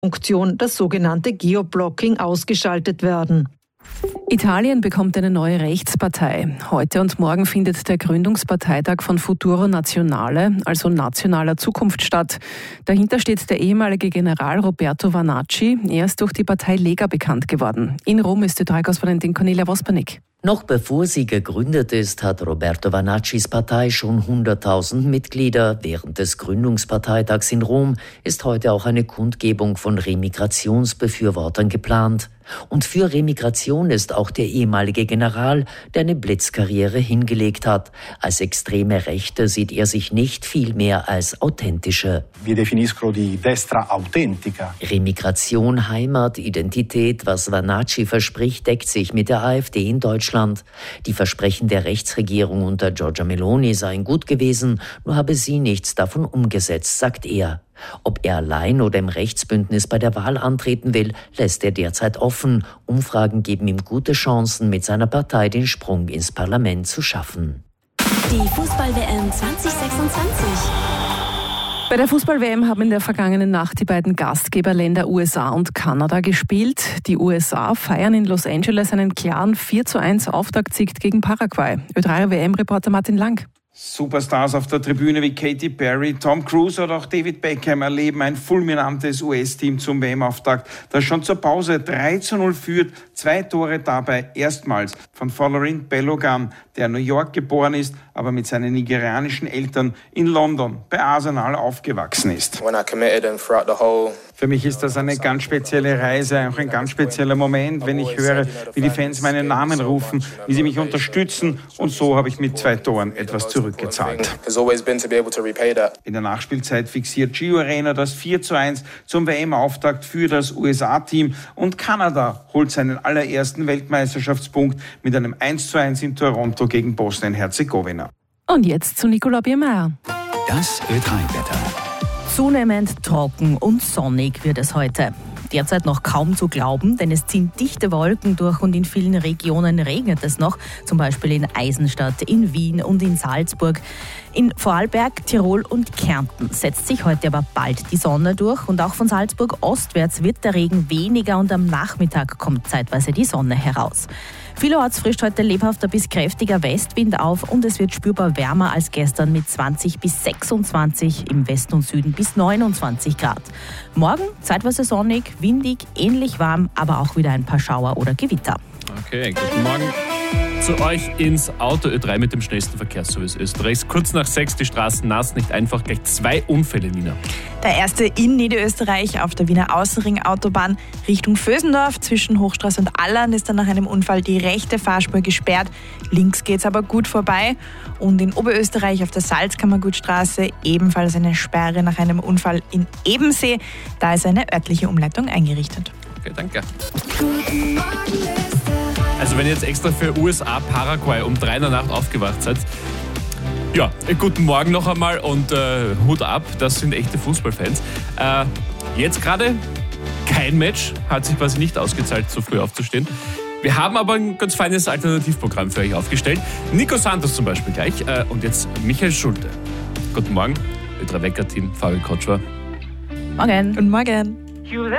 Funktion, das sogenannte Geoblocking, ausgeschaltet werden. Italien bekommt eine neue Rechtspartei. Heute und morgen findet der Gründungsparteitag von Futuro Nazionale, also nationaler Zukunft, statt. Dahinter steht der ehemalige General Roberto Vanacci. Er ist durch die Partei Lega bekannt geworden. In Rom ist Ö3-Korrespondentin Cornelia Wospernick. Noch bevor sie gegründet ist, hat Roberto Vanaccis Partei schon 100.000 Mitglieder. Während des Gründungsparteitags in Rom ist heute auch eine Kundgebung von Remigrationsbefürwortern geplant. Und für Remigration ist auch der ehemalige General, der eine Blitzkarriere hingelegt hat. Als extreme Rechte sieht er sich nicht, vielmehr als authentische. Wir definiscono di destra autentica. Remigration, Heimat, Identität, was Vanacci verspricht, deckt sich mit der AfD in Deutschland. Die Versprechen der Rechtsregierung unter Giorgia Meloni seien gut gewesen, nur habe sie nichts davon umgesetzt, sagt er. Ob er allein oder im Rechtsbündnis bei der Wahl antreten will, lässt er derzeit offen. Umfragen geben ihm gute Chancen, mit seiner Partei den Sprung ins Parlament zu schaffen. Die Fußball-WM 2026. Bei der Fußball-WM haben in der vergangenen Nacht die beiden Gastgeberländer USA und Kanada gespielt. Die USA feiern in Los Angeles einen klaren 4:1 Auftaktsieg gegen Paraguay. Ö3-WM-Reporter Martin Lang. Superstars auf der Tribüne wie Katy Perry, Tom Cruise oder auch David Beckham erleben ein fulminantes US-Team zum WM-Auftakt, das schon zur Pause 3:0 führt. 2 Tore dabei erstmals von Folarin Balogun, der in New York geboren ist, aber mit seinen nigerianischen Eltern in London bei Arsenal aufgewachsen ist. Für mich ist das eine ganz spezielle Reise, auch ein ganz spezieller Moment, wenn ich höre, wie die Fans meinen Namen rufen, wie sie mich unterstützen, und so habe ich mit 2 Toren etwas zurückgezahlt. In der Nachspielzeit fixiert Gio Reyna das 4:1 zum WM-Auftakt für das USA-Team, und Kanada holt seinen allerersten Weltmeisterschaftspunkt mit einem 1:1 in Toronto gegen Bosnien-Herzegowina. Und jetzt zu Nicolas Biermeier. Das Ö3-Wetter. Zunehmend trocken und sonnig wird es heute. Derzeit noch kaum zu glauben, denn es ziehen dichte Wolken durch und in vielen Regionen regnet es noch, zum Beispiel in Eisenstadt, in Wien und in Salzburg. In Vorarlberg, Tirol und Kärnten setzt sich heute aber bald die Sonne durch, und auch von Salzburg ostwärts wird der Regen weniger und am Nachmittag kommt zeitweise die Sonne heraus. Vielerorts frischt heute lebhafter bis kräftiger Westwind auf und es wird spürbar wärmer als gestern mit 20 bis 26, im Westen und Süden bis 29 Grad. Morgen zeitweise sonnig, windig, ähnlich warm, aber auch wieder ein paar Schauer oder Gewitter. Okay, guten Morgen zu euch ins Auto Ö3 mit dem schnellsten Verkehrsservice Österreichs. Kurz nach 6 die Straßen nass, nicht einfach, gleich 2 Unfälle, Nina. Der erste in Niederösterreich auf der Wiener Außenring-Autobahn Richtung Vösendorf. Zwischen Hochstraße und Allern ist dann nach einem Unfall die rechte Fahrspur gesperrt. Links geht's aber gut vorbei. Und in Oberösterreich auf der Salzkammergutstraße ebenfalls eine Sperre nach einem Unfall in Ebensee. Da ist eine örtliche Umleitung eingerichtet. Okay, danke. Also wenn ihr jetzt extra für USA, Paraguay um 3 in der Nacht aufgewacht seid, ja, guten Morgen noch einmal und Hut ab, das sind echte Fußballfans. Jetzt gerade kein Match, hat sich quasi nicht ausgezahlt, so früh aufzustehen. Wir haben aber ein ganz feines Alternativprogramm für euch aufgestellt. Nico Santos zum Beispiel gleich und jetzt Michael Schulte. Guten Morgen, Ö3-Wecker-Team, Fabian Kotschwer. Morgen. Guten Morgen.